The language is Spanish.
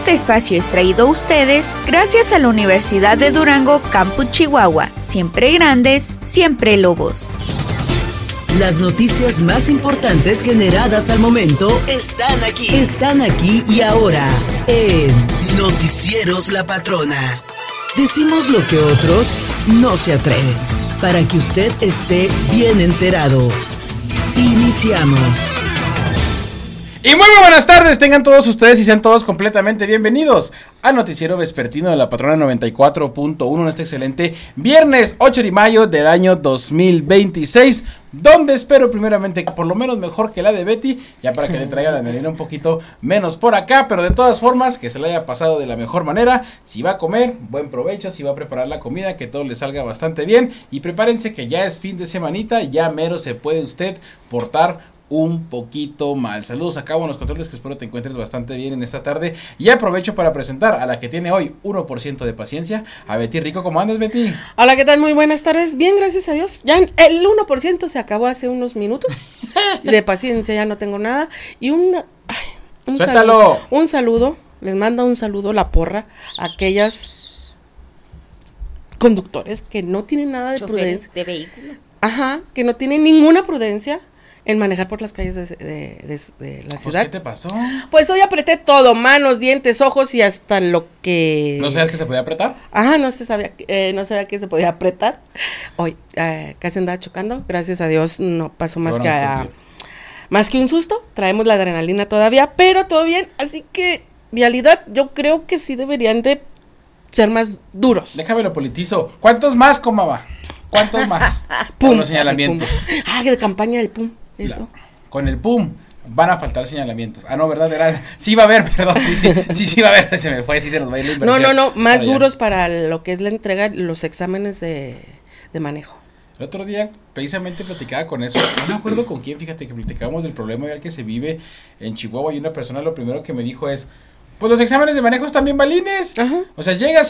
Este espacio es traído a ustedes gracias a la Universidad de Durango, Campus Chihuahua. Siempre grandes, siempre lobos. Las noticias más importantes generadas al momento están aquí y ahora en Noticieros La Patrona. Decimos lo que otros no se atreven, para que usted esté bien enterado. Iniciamos. Y muy buenas tardes, tengan todos ustedes y sean todos completamente bienvenidos al Noticiero Vespertino de La Patrona 94.1 en este excelente viernes 8 de mayo del año 2026, donde espero primeramente por lo menos mejor que la de Betty, ya para que le traiga la neblina un poquito menos por acá, pero de todas formas que se la haya pasado de la mejor manera. Si va a comer, buen provecho. Si va a preparar la comida, que todo le salga bastante bien, y prepárense que ya es fin de semanita, ya mero se puede usted portar un poquito mal. Saludos acá en los controles, que espero te encuentres bastante bien en esta tarde. Y aprovecho para presentar a la que tiene hoy 1% de paciencia, a Betty Rico. ¿Cómo andas, Betty? Hola, ¿qué tal? Muy buenas tardes. Bien, gracias a Dios. Ya el 1% se acabó hace unos minutos. De paciencia ya no tengo nada. Y ¡Suéltalo! Un saludo, les manda un saludo la porra a aquellas conductores que no tienen nada de prudencia. De vehículo. Ajá, que no tienen ninguna prudencia en manejar por las calles de la ciudad. ¿Qué te pasó? Pues hoy apreté todo, manos, dientes, ojos y hasta lo que... ¿No sabías que se podía apretar? Ajá, no sabía que se podía apretar. Hoy casi andaba chocando, gracias a Dios no pasó más que un susto. Traemos la adrenalina todavía, pero todo bien, así que vialidad, yo creo que sí deberían de ser más duros. Déjame lo politizo. ¿Cuántos más, comaba? ¿Cuántos más? Pum. Con los señalamientos. De campaña del PUM. Eso. Con el PUM van a faltar señalamientos. Ah, no, ¿verdad? Sí va a haber, perdón. Sí va a haber. Se me fue, sí se nos va a ir la inversión. No. Más duros para lo que es la entrega, los exámenes de manejo. El otro día, precisamente, platicaba con eso. No me acuerdo con quién, fíjate, que platicábamos del problema al que se vive en Chihuahua. Y una persona lo primero que me dijo es: pues los exámenes de manejo están bien balines. Ajá. O sea, llegas